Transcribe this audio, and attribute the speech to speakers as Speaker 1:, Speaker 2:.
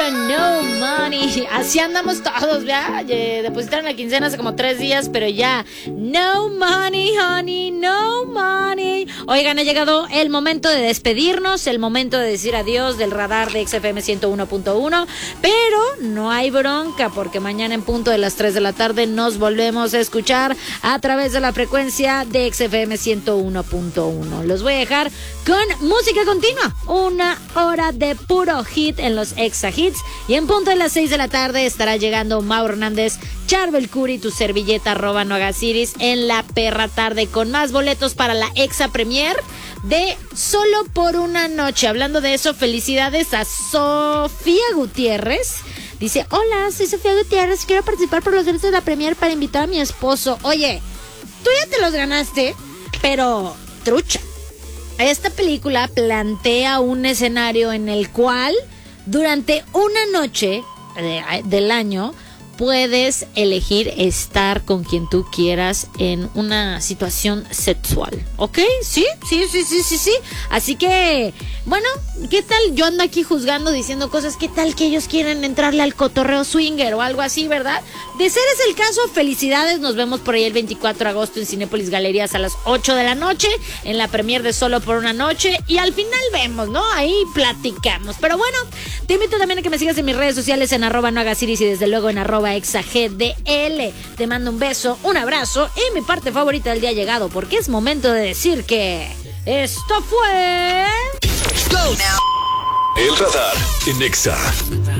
Speaker 1: con No Money. Así andamos todos, ¿ya? Depositaron la quincena hace como 3 días, pero ya. No money, honey, no money. Oigan, ha llegado el momento de despedirnos, el momento de decir adiós del radar de XFM 101.1, pero no hay bronca porque mañana en punto de las 3 de la tarde nos volvemos a escuchar a través de la frecuencia de XFM 101.1. Los voy a dejar con música continua, 1 hora de puro hit en los Exa Hits, y en punto de las 6 de la tarde estará llegando Mauro Hernández, Charbel Curry, tu servilleta @noagasiris en la perra tarde con más boletos para la Exa Premier de Solo por una Noche. Hablando de eso, felicidades a Sofía Gutiérrez. Dice, hola, soy Sofía Gutiérrez, quiero participar por los derechos de la Premier para invitar a mi esposo. Oye, tú ya te los ganaste, pero trucha. Esta película plantea un escenario en el cual durante una noche del año puedes elegir estar con quien tú quieras en una situación sexual, ¿ok? Sí. Así que, bueno, ¿qué tal? Yo ando aquí juzgando, diciendo cosas, ¿qué tal que ellos quieren entrarle al cotorreo swinger o algo así, verdad? De ser ese el caso, felicidades, nos vemos por ahí el 24 de agosto en Cinépolis Galerías a las 8 de la noche, en la premier de Solo por una Noche, y al final vemos, ¿no? Ahí platicamos. Pero bueno, te invito también a que me sigas en mis redes sociales en @noagasiris y desde luego en @exagdl. Te mando un beso, un abrazo y mi parte favorita del día ha llegado, porque es momento de decir que esto fue...
Speaker 2: El radar en Exa.